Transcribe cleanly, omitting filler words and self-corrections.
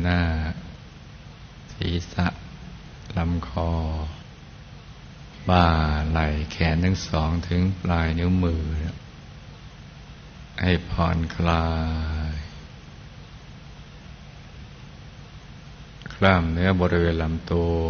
หน้าศีรษะลำคอบ่าไหล่แขนทั้งสองถึงปลายนิ้วมือให้ผ่อนคลายกล้ามเนื้อบริเวณลำตัว